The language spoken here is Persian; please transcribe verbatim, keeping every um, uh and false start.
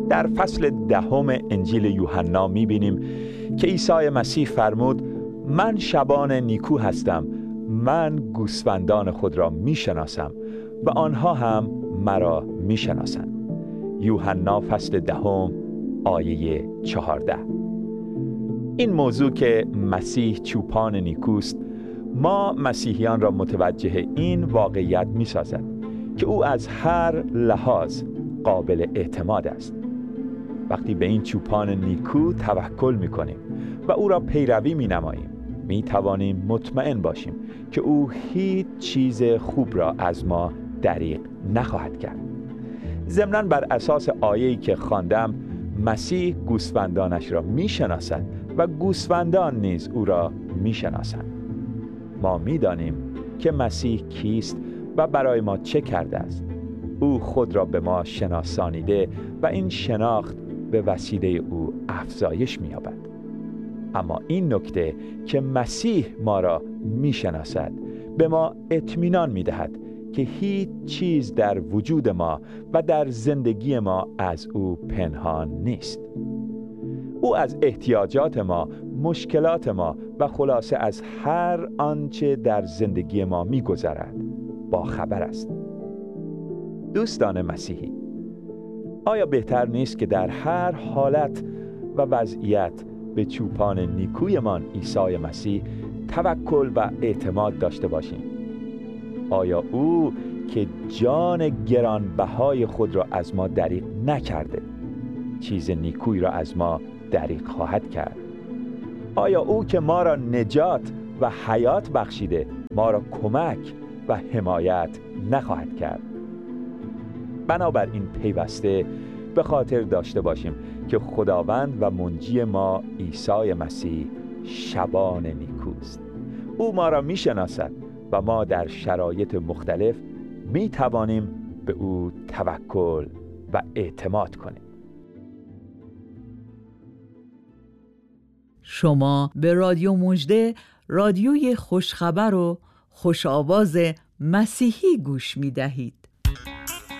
در فصل دهم انجیل یوحنا می‌بینیم که عیسی مسیح فرمود: من شبان نیکو هستم، من گوسفندان خود را میشناسم و آنها هم مرا میشناسند. یوحنا فصل دهم آیه چهارده. این موضوع که مسیح چوپان نیکوست ما مسیحیان را متوجه این واقعیت می‌سازد که او از هر لحاظ قابل اعتماد است. وقتی به این چوپان نیکو توکل می‌کنیم و او را پیروی می‌نماییم، می‌توانیم مطمئن باشیم که او هیچ چیز خوب را از ما دریغ نخواهد کرد. ضمناً بر اساس آیه‌ای که خواندم، مسیح گوسفندانش را می‌شناسد و گوسفندان نیز او را می‌شناسند. ما می‌دانیم که مسیح کیست و برای ما چه کرده است. او خود را به ما شناسانیده و این شناخت به وسیله او افزایش می‌یابد. اما این نکته که مسیح ما را می‌شناسد به ما اطمینان می‌دهد که هیچ چیز در وجود ما و در زندگی ما از او پنهان نیست. او از احتیاجات ما، مشکلات ما و خلاصه از هر آنچه در زندگی ما می‌گذرد با خبر است. دوستان مسیحی، آیا بهتر نیست که در هر حالت و وضعیت به چوپان نیکویمان عیسی مسیح توکل و اعتماد داشته باشیم؟ آیا او که جان گرانبهای خود را از ما دریغ نکرده، چیز نیکویی را از ما دریغ خواهد کرد؟ آیا او که ما را نجات و حیات بخشیده، ما را کمک و حمایت نخواهد کرد؟ بنابراین پیوسته به خاطر داشته باشیم که خداوند و منجی ما عیسی مسیح شبان نیکوست. او ما را میشناسد و ما در شرایط مختلف می توانیم به او توکل و اعتماد کنیم. شما به رادیو مژده، رادیوی خوشخبر و خوش آواز مسیحی گوش می دهید.